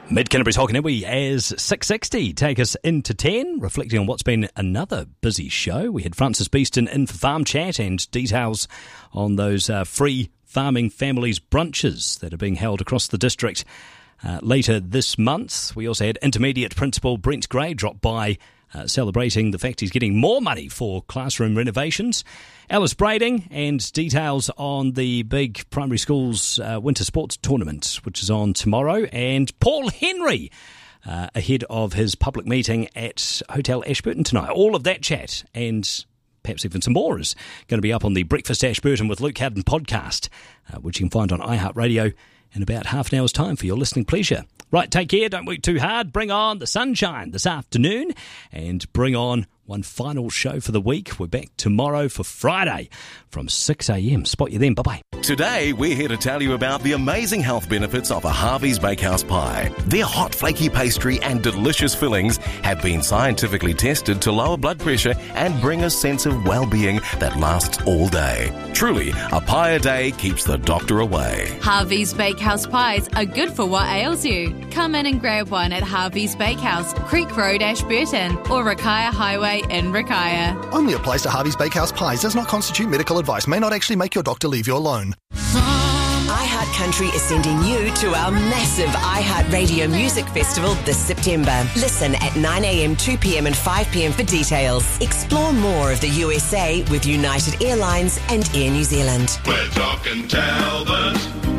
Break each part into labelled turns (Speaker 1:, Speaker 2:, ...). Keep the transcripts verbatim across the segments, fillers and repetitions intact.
Speaker 1: Mid-Canterbury's Hokanui as six sixty take us into ten, reflecting on what's been another busy show. We had Francis Beeston in for Farm Chat and details on those uh, free farming families brunches that are being held across the district uh, later this month. We also had Intermediate Principal Brent Gray drop by Uh, celebrating the fact he's getting more money for classroom renovations. Alice Brading and details on the big primary schools uh, winter sports tournament, which is on tomorrow. And Paul Henry uh, ahead of his public meeting at Hotel Ashburton tonight. All of that chat and perhaps even some more is going to be up on the Breakfast Ashburton with Luke Howden podcast, uh, which you can find on iHeartRadio in about half an hour's time for your listening pleasure. Right, take care, don't work too hard, bring on the sunshine this afternoon, and bring on one final show for the week. We're back tomorrow for Friday from six a.m. Spot you then, bye-bye.
Speaker 2: Today, we're here to tell you about the amazing health benefits of a Harvey's Bakehouse pie. Their hot, flaky pastry and delicious fillings have been scientifically tested to lower blood pressure and bring a sense of well-being that lasts all day. Truly, a pie a day keeps the doctor away.
Speaker 3: Harvey's Bakehouse pies are good for what ails you. Come in and grab one at Harvey's Bakehouse, Creek Road, Ashburton, or Rakaya Highway in Rakaya.
Speaker 4: Only a place to Harvey's Bakehouse pies does not constitute medical advice, may not actually make your doctor leave you alone.
Speaker 5: iHeart Country is sending you to our massive iHeart Radio Music Festival this September. Listen at nine a.m, two p.m. and five p.m. for details. Explore more of the U S A with United Airlines and Air New Zealand.
Speaker 6: We're talking Talbot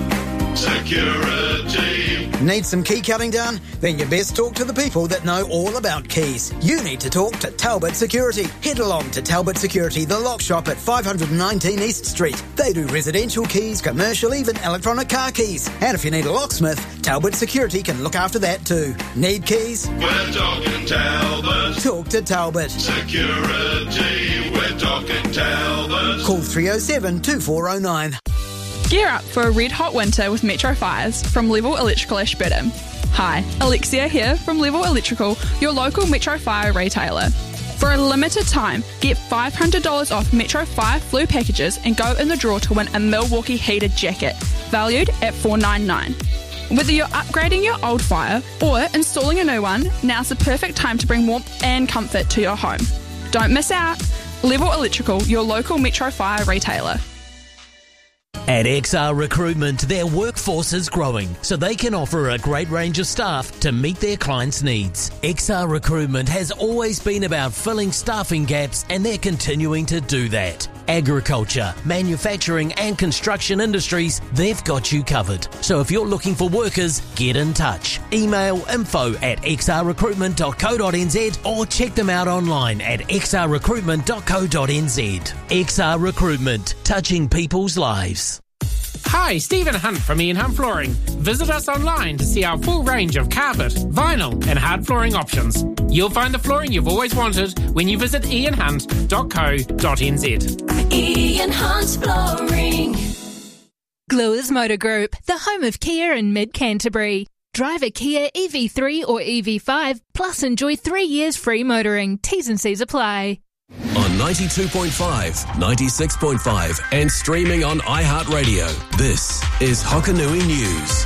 Speaker 6: Security.
Speaker 7: Need some key cutting done? Then you best talk to the people that know all about keys. You need to talk to Talbot Security. Head along to Talbot Security, the lock shop at five nineteen East Street. They do residential keys, commercial, even electronic car keys. And if you need a locksmith, Talbot Security can look after that too. Need keys?
Speaker 6: We're talking Talbot.
Speaker 7: Talk to Talbot
Speaker 6: Security. We're talking Talbot.
Speaker 7: Call three oh seven, two four oh nine.
Speaker 8: Gear up for a red hot winter with Metro Fires from Level Electrical Ashburton. Hi, Alexia here from Level Electrical, your local Metro Fire retailer. For a limited time, get five hundred dollars off Metro Fire flu packages and go in the draw to win a Milwaukee heated jacket, valued at four ninety-nine. Whether you're upgrading your old fire or installing a new one, now's the perfect time to bring warmth and comfort to your home. Don't miss out. Level Electrical, your local Metro Fire retailer.
Speaker 9: At X R Recruitment, their workforce is growing, so they can offer a great range of staff to meet their clients' needs. X R Recruitment has always been about filling staffing gaps, and they're continuing to do that. Agriculture, manufacturing and construction industries, they've got you covered. So if you're looking for workers, get in touch. Email info at x r recruitment dot co dot n z or check them out online at x r recruitment dot co dot n z. X R Recruitment, touching people's lives.
Speaker 10: Hi, Stephen Hunt from Ian Hunt Flooring. Visit us online to see our full range of carpet, vinyl and hard flooring options. You'll find the flooring you've always wanted when you visit ian hunt dot co dot n z.
Speaker 11: Ian Hunt Flooring. Gluers Motor Group, the home of Kia in Mid-Canterbury. Drive a Kia E V three or E V five, plus enjoy three years free motoring. T's and C's apply.
Speaker 12: On ninety-two point five, ninety-six point five and streaming on iHeartRadio, this is Hokanui News.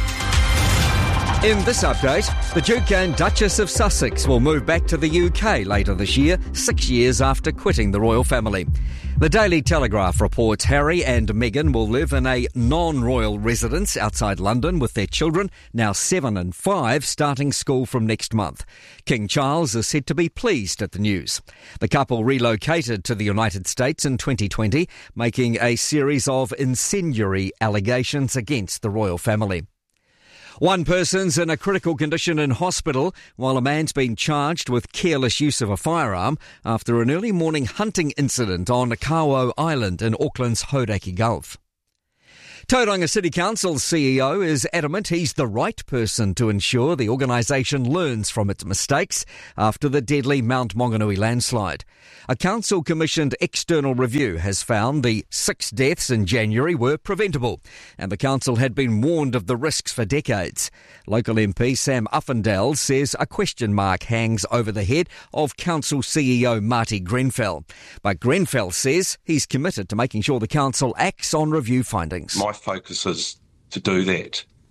Speaker 13: In this update, the Duke and Duchess of Sussex will move back to the U K later this year, six years after quitting the royal family. The Daily Telegraph reports Harry and Meghan will live in a non-royal residence outside London with their children, now seven and five, starting school from next month. King Charles is said to be pleased at the news. The couple relocated to the United States in twenty twenty, making a series of incendiary allegations against the royal family. One person's in a critical condition in hospital, while a man's been charged with careless use of a firearm after an early morning hunting incident on Kawo Island in Auckland's Hauraki Gulf. Tauranga City Council's C E O is adamant he's the right person to ensure the organisation learns from its mistakes after the deadly Mount Maunganui landslide. A council-commissioned external review has found the six deaths in January were preventable, and the council had been warned of the risks for decades. Local M P Sam Uffindale says a question mark hangs over the head of council C E O Marty Grenfell. But Grenfell says he's committed to making sure the council acts on review findings.
Speaker 14: My focus is to do that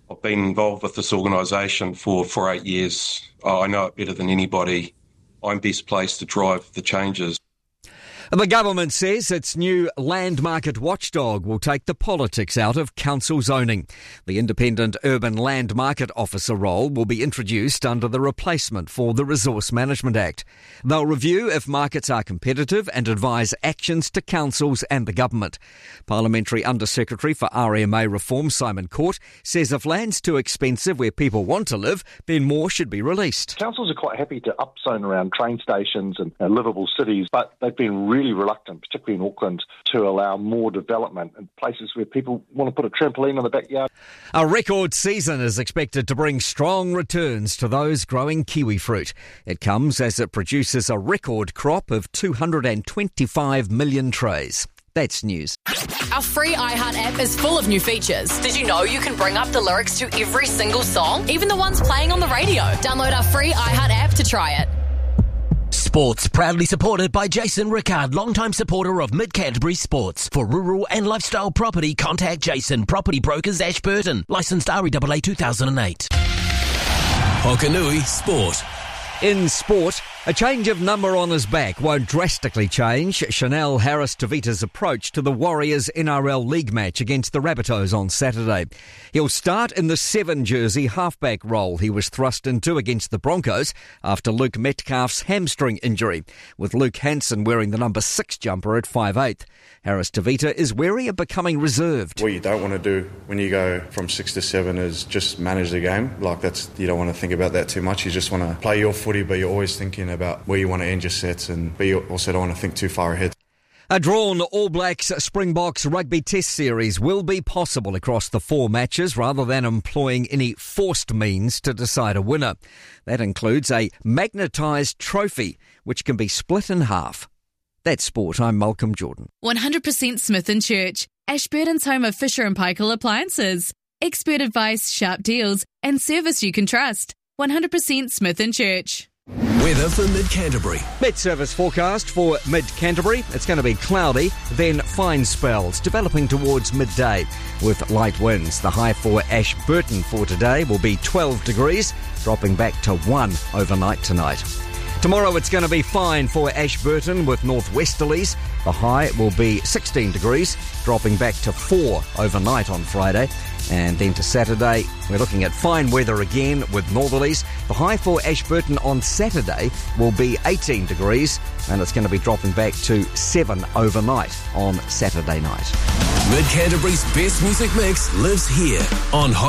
Speaker 14: I've been involved with this organisation for, for eight years. I know it better than anybody. I'm best placed to drive the changes.
Speaker 13: The government says its new land market watchdog will take the politics out of council zoning. The independent urban land market officer role will be introduced under the replacement for the Resource Management Act. They'll review if markets are competitive and advise actions to councils and the government. Parliamentary Under-Secretary for R M A Reform, Simon Court, says if land's too expensive where people want to live, then more should be released.
Speaker 15: Councils are quite happy to upzone around train stations and uh, livable cities, but they've been really reluctant, particularly in Auckland, to allow more development in places where people want to put a trampoline in the backyard.
Speaker 13: A record season is expected to bring strong returns to those growing kiwi fruit. It comes as it produces a record crop of two hundred twenty-five million trays. That's news.
Speaker 16: Our free iHeart app is full of new features. Did you know you can bring up the lyrics to every single song, even the ones playing on the radio? Download our free iHeart app to try it.
Speaker 9: Sports proudly supported by Jason Rickard, longtime supporter of Mid-Canterbury Sports. For rural and lifestyle property, contact Jason, Property Brokers Ashburton. Licensed R E A A two thousand eight.
Speaker 12: Hokanui Sport.
Speaker 13: In sport, a change of number on his back won't drastically change Chanel Harris-Tavita's approach to the Warriors N R L League match against the Rabbitohs on Saturday. He'll start in the seven-jersey halfback role he was thrust into against the Broncos after Luke Metcalf's hamstring injury, with Luke Hansen wearing the number six jumper at five eighth. Harris-Tavita is wary of becoming reserved.
Speaker 17: What you don't want to do when you go from six to seven is just manage the game. Like that's you don't want to think about that too much. You just want to play your footy, but you're always thinking about where you want to end your sets, and but you also don't want to think too far ahead.
Speaker 13: A drawn All Blacks Springboks Rugby Test Series will be possible across the four matches rather than employing any forced means to decide a winner. That includes a magnetised trophy, which can be split in half. That's sport. I'm Malcolm Jordan.
Speaker 3: one hundred percent Smith and Church, Ashburton's home of Fisher and Paykel appliances. Expert advice, sharp deals, and service you can trust. one hundred percent Smith and Church.
Speaker 12: Weather for Mid-Canterbury.
Speaker 13: Met service forecast for Mid-Canterbury. It's going to be cloudy, then fine spells, developing towards midday with light winds. The high for Ashburton for today will be twelve degrees, dropping back to one overnight tonight. Tomorrow it's going to be fine for Ashburton with northwesterlies. The high will be sixteen degrees, dropping back to four overnight on Friday. And then to Saturday, we're looking at fine weather again with northerlies. The high for Ashburton on Saturday will be eighteen degrees, and it's going to be dropping back to seven overnight on Saturday night.
Speaker 12: Mid-Canterbury's best music mix lives here on